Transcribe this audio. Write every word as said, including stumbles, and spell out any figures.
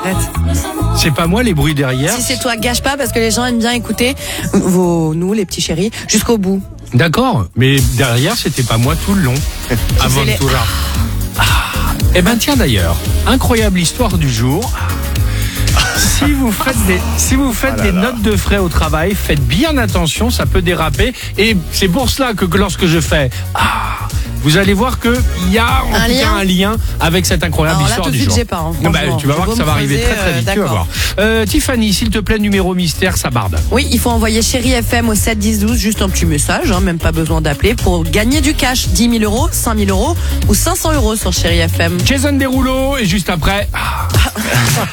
Arrête. C'est pas moi les bruits derrière. Si c'est toi, gâche pas parce que les gens aiment bien écouter vos, nous, les petits chéris, jusqu'au bout. D'accord, mais derrière c'était pas moi tout le long. Avant les- tout là. Ah. Eh ben tiens d'ailleurs, incroyable histoire du jour. Si vous faites des, si vous faites Ah là des là. notes de frais au travail, faites bien attention, ça peut déraper. Et c'est pour cela que, que lorsque je fais ah, vous allez voir que il y a en Un tout cas lien un lien avec cette incroyable Alors là, histoire tout de du suite, jour. j'ai pas, hein, Non, bah, franchement. tu vas Je voir vais que ça me va arriver creuser, très très euh, vite. Tu vas d'accord. voir. Euh, Tiffany, s'il te plaît, numéro mystère, ça barde. Oui, il faut envoyer Chéri F M au sept dix douze, juste un petit message, hein, même pas besoin d'appeler, pour gagner du cash, dix mille euros, cinq mille euros ou cinq cents euros sur Chéri F M. Jason Derulo et juste après. ah.